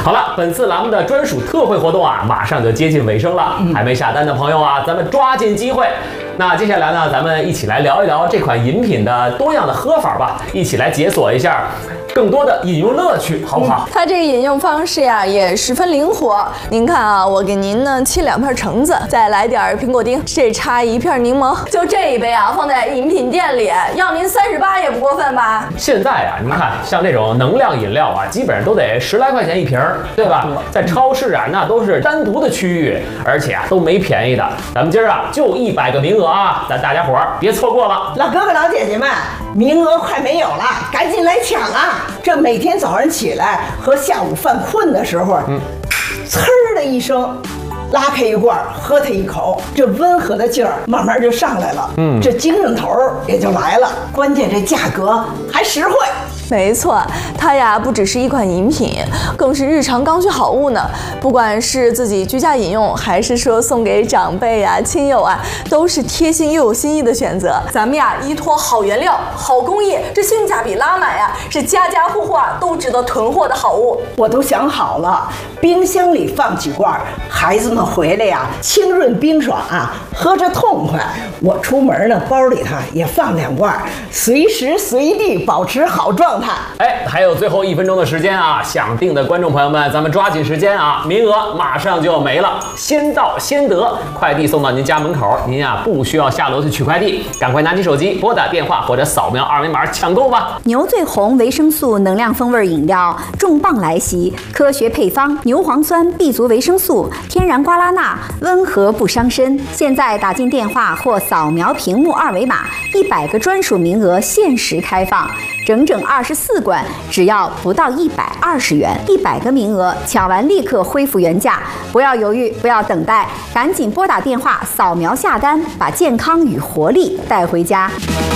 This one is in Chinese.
好了，本次栏目的专属特惠活动啊，马上就接近尾声了。还没下单的朋友啊，咱们抓紧机会。那接下来呢，咱们一起来聊一聊这款饮品的多样的喝法吧，一起来解锁一下更多的饮用乐趣，好不好？ 它这个饮用方式呀也十分灵活。您看啊，我给您呢切2片橙子，再来点苹果丁，这插1片柠檬，就这一杯啊，放在饮品店里，要您38也不过分吧？ 现在啊，您看像这种能量饮料啊，基本上都得10来块钱一瓶，对吧？在超市啊，那都是单独的区域，而且啊都没便宜的。咱们今儿啊就100个名额啊，咱大家伙儿别错过了。 老哥哥老姐姐们，名额快没有了，赶紧来抢啊！这每天早上起来和下午犯困的时候，呲儿的一声，拉开一罐，喝它一口，这温和的劲儿慢慢就上来了，这精神头也就来了。关键这价格还实惠。 没错，它呀不只是一款饮品，更是日常刚需好物呢。不管是自己居家饮用，还是说送给长辈啊、亲友啊，都是贴心又有新意的选择。咱们呀依托好原料、好工艺，这性价比拉满呀，是家家户户啊都值得囤货的好物。 我都想好了，冰箱里放几罐，孩子们回来呀清润冰爽啊，喝着痛快。我出门呢，包里头也放2罐，随时随地保持好状态。 哎，还有最后1分钟的时间啊！想订的观众朋友们，咱们抓紧时间啊，名额马上就没了，先到先得，快递送到您家门口，您啊不需要下楼去取快递，赶快拿起手机拨打电话或者扫描2维码抢购吧！ 牛最红维生素能量风味饮料重磅来袭，科学配方，牛磺酸、B 族维生素，天然瓜拉钠，温和不伤身。现在打进电话或扫描屏幕2维码，100个专属名额限时开放。整整24罐，只要不到120元，100个名额，抢完立刻恢复原价，不要犹豫，不要等待，赶紧拨打电话，扫描下单，把健康与活力带回家。